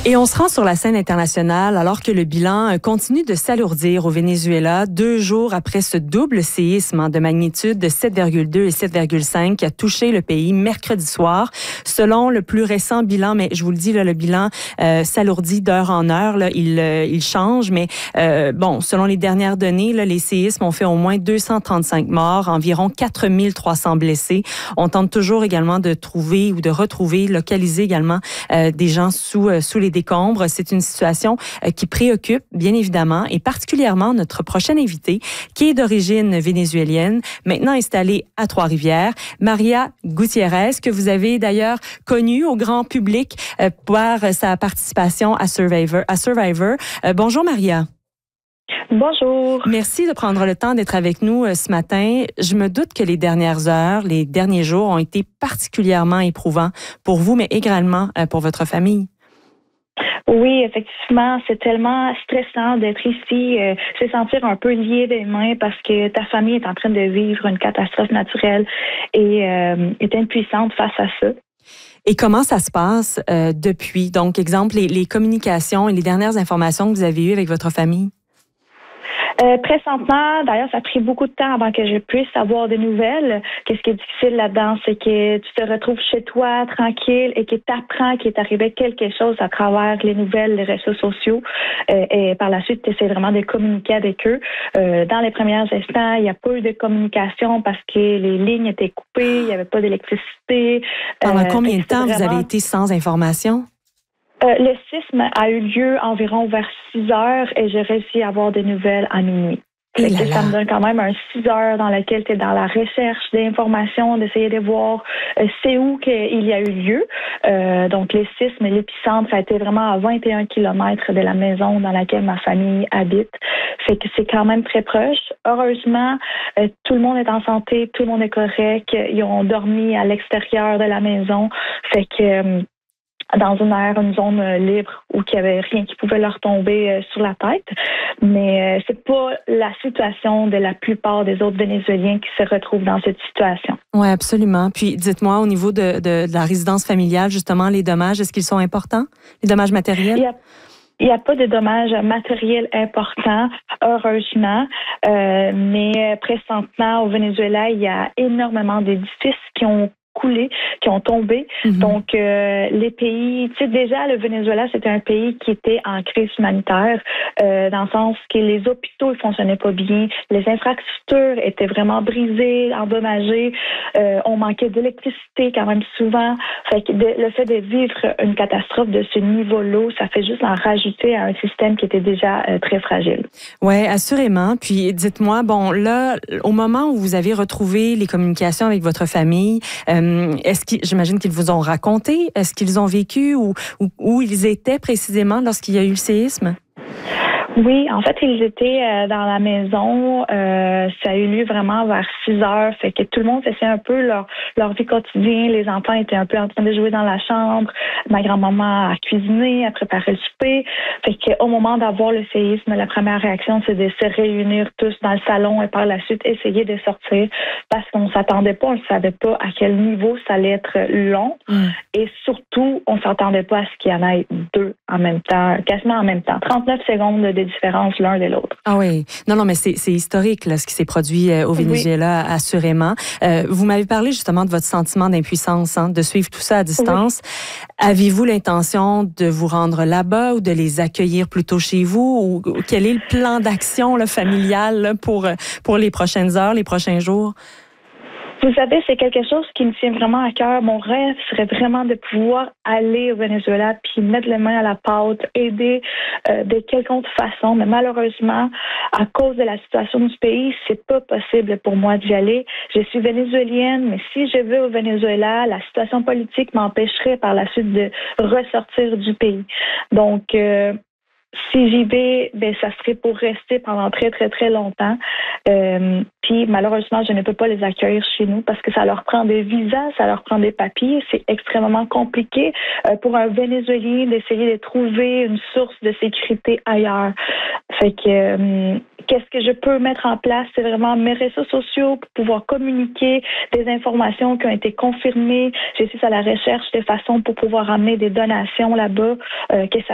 Et on se rend sur la scène internationale alors que le bilan continue de s'alourdir au Venezuela 2 jours après ce double séisme de magnitude de 7,2 et 7,5 qui a touché le pays mercredi soir. Selon le plus récent bilan, mais je vous le dis, là, le bilan s'alourdit d'heure en heure. Là, il change, mais selon les dernières données, là, les séismes ont fait au moins 235 morts, environ 4300 blessés. On tente toujours également de trouver ou de retrouver, localiser également des gens sous les décombres. C'est une situation qui préoccupe, bien évidemment, et particulièrement notre prochaine invitée, qui est d'origine vénézuélienne, maintenant installée à Trois-Rivières, Maria Gutiérrez, que vous avez d'ailleurs connue au grand public par sa participation à Survivor. Bonjour, Maria. Bonjour. Merci de prendre le temps d'être avec nous ce matin. Je me doute que les dernières heures, les derniers jours ont été particulièrement éprouvants pour vous, mais également pour votre famille. Oui, effectivement, c'est tellement stressant d'être ici, se sentir un peu lié des mains parce que ta famille est en train de vivre une catastrophe naturelle et est impuissante face à ça. Et comment ça se passe depuis? Donc, exemple, les communications et les dernières informations que vous avez eues avec votre famille? Présentement, d'ailleurs, ça a pris beaucoup de temps avant que je puisse avoir des nouvelles. Qu'est-ce qui est difficile là-dedans, c'est que tu te retrouves chez toi, tranquille, et que tu apprends qu'il est arrivé quelque chose à travers les nouvelles, les réseaux sociaux. Et par la suite, tu essaies vraiment de communiquer avec eux. Dans les premiers instants, il n'y a pas eu de communication parce que les lignes étaient coupées, il n'y avait pas d'électricité. Pendant combien de temps vous avez été sans information? Le séisme a eu lieu environ vers 6 heures et j'ai réussi à avoir des nouvelles à minuit. Ça me donne quand même un 6 heures dans lequel tu es dans la recherche d'informations, d'essayer de voir c'est où qu'il y a eu lieu. Donc, les séismes, l'épicentre, ça a été vraiment à 21 kilomètres de la maison dans laquelle ma famille habite. Fait que c'est quand même très proche. Heureusement, tout le monde est en santé, tout le monde est correct. Ils ont dormi à l'extérieur de la maison. Fait que dans une zone libre où il n'y avait rien qui pouvait leur tomber sur la tête. Mais c'est pas la situation de la plupart des autres Vénézuéliens qui se retrouvent dans cette situation. Oui, absolument. Puis dites-moi, au niveau de la résidence familiale, justement, les dommages, est-ce qu'ils sont importants? Les dommages matériels? Il n'y a pas de dommages matériels importants, heureusement, mais présentement, au Venezuela, il y a énormément d'édifices qui ont coulé, qui ont tombé. Mm-hmm. Donc, les pays, tu sais, déjà, le Venezuela, c'était un pays qui était en crise humanitaire, dans le sens que les hôpitaux ne fonctionnaient pas bien, les infrastructures étaient vraiment brisées, endommagées, on manquait d'électricité quand même souvent. Fait que le fait de vivre une catastrophe de ce niveau-là, ça fait juste en rajouter à un système qui était déjà très fragile. Oui, assurément. Puis, dites-moi, bon, là, au moment où vous avez retrouvé les communications avec votre famille, j'imagine qu'ils vous ont raconté, est-ce qu'ils ont vécu ou où ils étaient précisément lorsqu'il y a eu le séisme? Oui, en fait, ils étaient dans la maison. Ça a eu lieu vraiment vers 6 heures. Fait que tout le monde faisait un peu leur vie quotidienne. Les enfants étaient un peu en train de jouer dans la chambre. Ma grand-maman a cuisiné, a préparé le souper. Fait qu'au moment d'avoir le séisme, la première réaction, c'est de se réunir tous dans le salon et par la suite essayer de sortir parce qu'on s'attendait pas, on ne savait pas à quel niveau ça allait être long. Et surtout, on s'attendait pas à ce qu'il y en ait 2 en même temps, quasiment en même temps. 39 secondes de différence l'un de l'autre. Ah oui. Non, mais c'est historique, là, ce qui s'est produit au Venezuela, oui. Assurément. Vous m'avez parlé justement de votre sentiment d'impuissance, de suivre tout ça à distance. Oui. Avez-vous l'intention de vous rendre là-bas ou de les accueillir plutôt chez vous? Ou quel est le plan d'action familial là, pour les prochaines heures, les prochains jours? Vous savez, c'est quelque chose qui me tient vraiment à cœur. Mon rêve serait vraiment de pouvoir aller au Venezuela puis mettre les mains à la pâte, aider de quelconque façon. Mais malheureusement, à cause de la situation du pays, c'est pas possible pour moi d'y aller. Je suis vénézuélienne, mais si je vais au Venezuela, la situation politique m'empêcherait par la suite de ressortir du pays. Donc, si j'y vais, ça serait pour rester pendant très, très, très longtemps. Puis, malheureusement, je ne peux pas les accueillir chez nous parce que ça leur prend des visas, ça leur prend des papiers. C'est extrêmement compliqué pour un Vénézuélien d'essayer de trouver une source de sécurité ailleurs. Fait que, qu'est-ce que je peux mettre en place? C'est vraiment mes réseaux sociaux pour pouvoir communiquer des informations qui ont été confirmées. Je suis à la recherche de façons pour pouvoir amener des donations là-bas, que ça